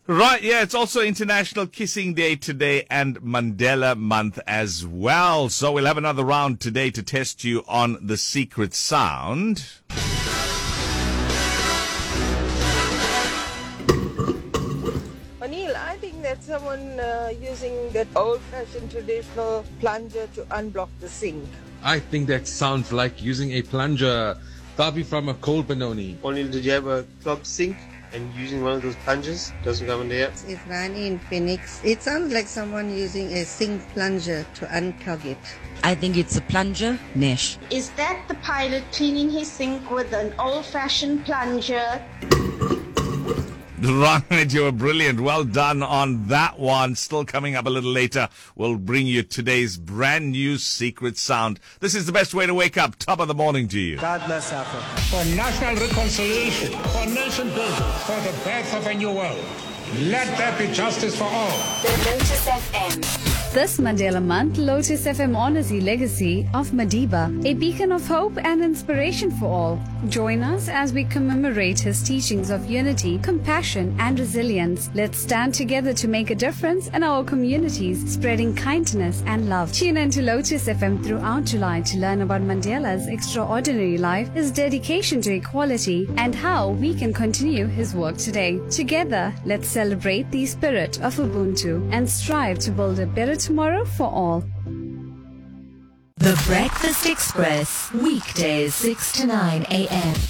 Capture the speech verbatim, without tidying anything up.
Right, yeah, it's also International Kissing Day today and Mandela Month as well. So we'll have another round today to test you on the secret sound. Anil, I think that someone uh, using that old-fashioned traditional plunger to unblock the sink. I think that sounds like using a plunger. That'll be from a cold Benoni. Only did you have a clogged sink and using one of those plungers? Doesn't come in there. It's Rani in Phoenix. It sounds like someone using a sink plunger to unclog it. I think it's a plunger, Nesh. Is that the pilot cleaning his sink with an old-fashioned plunger? Right, you were brilliant. Well done on that one. Still coming up a little later, we'll bring you today's brand new secret sound. This is the best way to wake up. Top of the morning to you. God bless Africa. For national reconciliation, for nation building, for the birth of a new world. Let there be justice for all. The Lotus F M. This Mandela Month, Lotus F M honors the legacy of Madiba, a beacon of hope and inspiration for all. Join us as we commemorate his teachings of unity, compassion, and resilience. Let's stand together to make a difference in our communities, spreading kindness and love. Tune in to Lotus F M throughout July to learn about Mandela's extraordinary life, his dedication to equality, and how we can continue his work today. Together, let's celebrate the spirit of Ubuntu and strive to build a better tomorrow for all. The Breakfast Express, weekdays six to nine a.m.